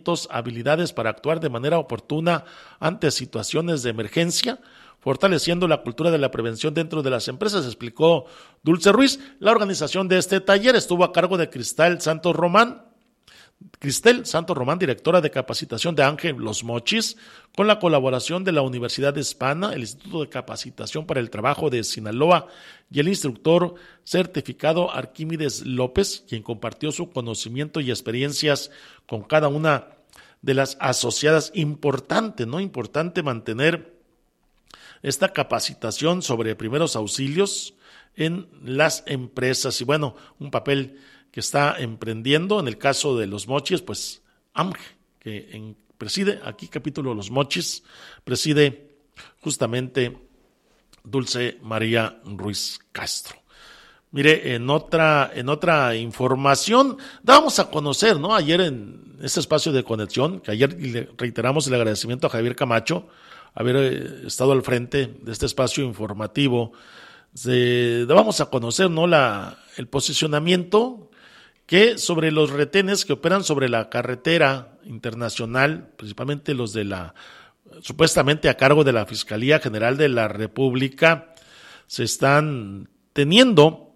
conocimientos, habilidades para actuar de manera oportuna ante situaciones de emergencia, fortaleciendo la cultura de la prevención dentro de las empresas, explicó Dulce Ruiz. La organización de este taller estuvo a cargo de Cristel Santos Román, directora de capacitación de Ángel Los Mochis, con la colaboración de la Universidad Hispana, el Instituto de Capacitación para el Trabajo de Sinaloa y el instructor certificado Arquímedes López, quien compartió su conocimiento y experiencias con cada una de las asociadas. Importante mantener esta capacitación sobre primeros auxilios en las empresas y bueno, un papel que está emprendiendo en el caso de Los Mochis, pues AMG, que preside aquí capítulo Los Mochis, preside justamente Dulce María Ruiz Castro. Mire, en otra información, dábamos a conocer, ¿no? Ayer en este espacio de conexión, que ayer le reiteramos el agradecimiento a Javier Camacho, haber estado al frente de este espacio informativo, dábamos a conocer, ¿no? El posicionamiento que sobre los retenes que operan sobre la carretera internacional, principalmente los de supuestamente a cargo de la Fiscalía General de la República, se están teniendo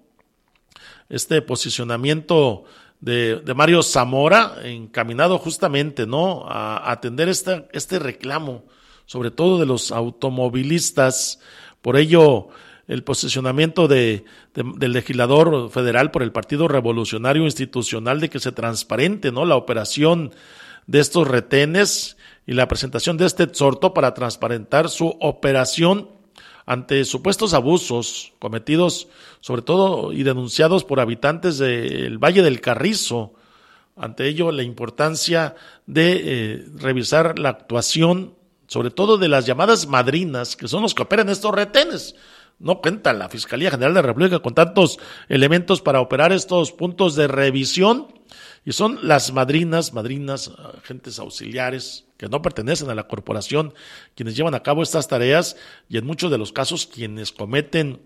este posicionamiento de Mario Zamora encaminado justamente, ¿no?, a atender este reclamo, sobre todo de los automovilistas. Por ello, el posicionamiento del legislador federal por el Partido Revolucionario Institucional de que se transparente, ¿no?, la operación de estos retenes y la presentación de este exhorto para transparentar su operación ante supuestos abusos cometidos sobre todo y denunciados por habitantes del Valle del Carrizo. Ante ello, la importancia de revisar la actuación, sobre todo de las llamadas madrinas, que son los que operan estos retenes. No cuenta la Fiscalía General de la República con tantos elementos para operar estos puntos de revisión, y son las madrinas, agentes auxiliares que no pertenecen a la corporación, quienes llevan a cabo estas tareas y en muchos de los casos quienes cometen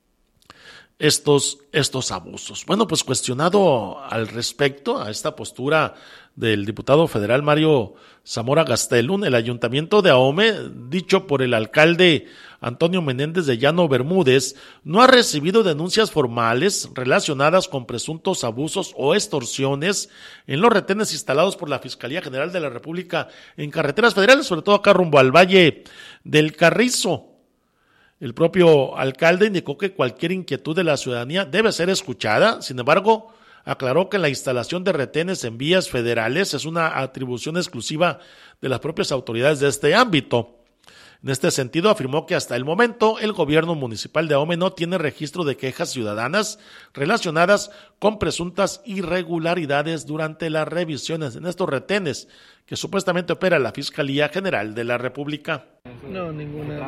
estos abusos. Bueno, pues cuestionado al respecto a esta postura del diputado federal Mario Zamora Gastelum, el ayuntamiento de Ahome, dicho por el alcalde Antonio Menéndez de Llano Bermúdez, no ha recibido denuncias formales relacionadas con presuntos abusos o extorsiones en los retenes instalados por la Fiscalía General de la República en carreteras federales, sobre todo acá rumbo al Valle del Carrizo. El propio alcalde indicó que cualquier inquietud de la ciudadanía debe ser escuchada. Sin embargo, aclaró que la instalación de retenes en vías federales es una atribución exclusiva de las propias autoridades de este ámbito. En este sentido, afirmó que hasta el momento el gobierno municipal de Ahome no tiene registro de quejas ciudadanas relacionadas con presuntas irregularidades durante las revisiones en estos retenes que supuestamente opera la Fiscalía General de la República. No, ninguna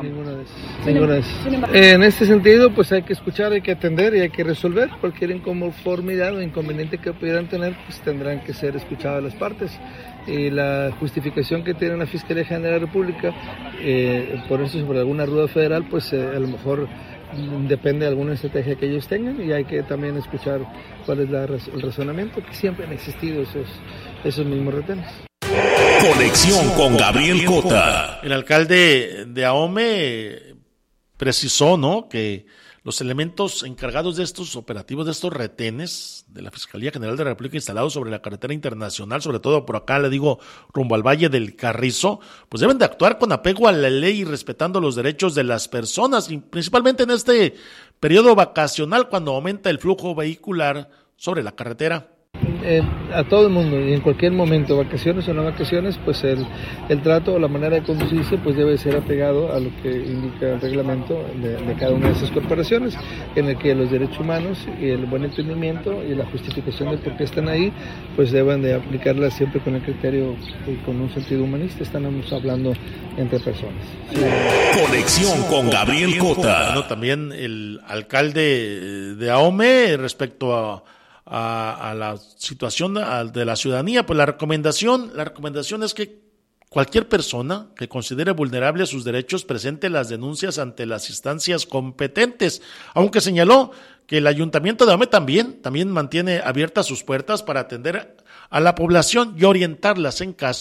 de esas. En este sentido, pues hay que escuchar, hay que atender y hay que resolver cualquier inconformidad o inconveniente que pudieran tener, pues tendrán que ser escuchadas las partes. Y la justificación que tiene la Fiscalía General de la República, por eso sobre alguna ruta federal, pues a lo mejor depende de alguna estrategia que ellos tengan, y hay que también escuchar cuál es el razonamiento, que siempre han existido esos mismos retenes. Conexión con Gabriel Cota. El alcalde de Ahome precisó, ¿no?, que los elementos encargados de estos operativos, de estos retenes de la Fiscalía General de la República instalados sobre la carretera internacional, sobre todo por acá, le digo, rumbo al Valle del Carrizo, pues deben de actuar con apego a la ley y respetando los derechos de las personas, y principalmente en este periodo vacacional, cuando aumenta el flujo vehicular sobre la carretera. A todo el mundo y en cualquier momento, vacaciones o no vacaciones, pues el trato o la manera de conducirse pues debe ser apegado a lo que indica el reglamento de cada una de esas corporaciones, en el que los derechos humanos y el buen entendimiento y la justificación de por qué están ahí pues deben de aplicarlas siempre con el criterio y con un sentido humanista. Estamos hablando entre personas. Conexión con Gabriel Cota. Bueno, también el alcalde de Ahome respecto a la situación de la ciudadanía, pues la recomendación es que cualquier persona que considere vulnerable sus derechos presente las denuncias ante las instancias competentes, aunque señaló que el ayuntamiento de Ahome también mantiene abiertas sus puertas para atender a la población y orientarlas en caso